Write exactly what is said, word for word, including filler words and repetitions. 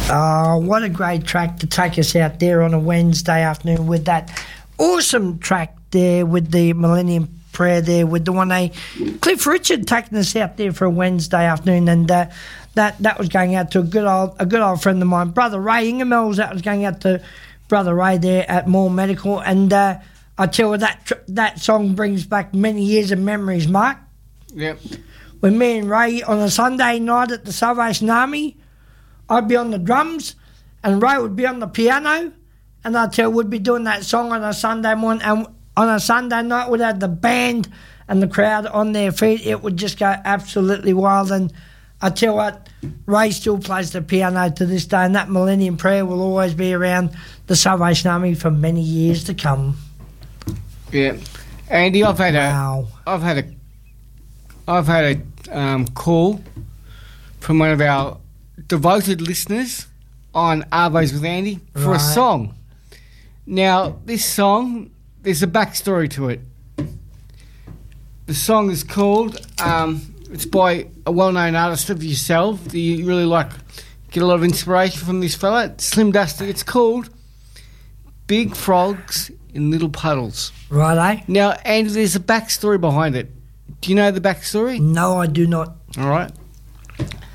Oh, what a great track to take us out there on a Wednesday afternoon with that awesome track there with the Millennium Prayer there with the one A Cliff Richard taking us out there for a Wednesday afternoon, and uh, that that was going out to a good old a good old friend of mine, Brother Ray Ingemells. That was going out to Brother Ray there at Moore Medical, and uh, I tell you that tr- that song brings back many years of memories, Mark. Yep. When me and Ray on a Sunday night at the Salvation Army, I'd be on the drums and Ray would be on the piano, and I tell you, we'd be doing that song on a Sunday morning, and on a Sunday night we'd have the band and the crowd on their feet. It would just go absolutely wild, and I tell you what, Ray still plays the piano to this day, and that Millennium Prayer will always be around the Salvation Army for many years to come. Yeah. Andy, I've had wow. a I've had a I've had a um, call from one of our devoted listeners on Arvos with Andy for right. a song. Now, this song, there's a backstory to it. The song is called, um, it's by a well-known artist of yourself that you really like, get a lot of inspiration from this fella, Slim Dusty. It's called Big Frogs in Little Puddles. Right, eh? Now, Andy, there's a backstory behind it. Do you know the backstory? No, I do not. All right.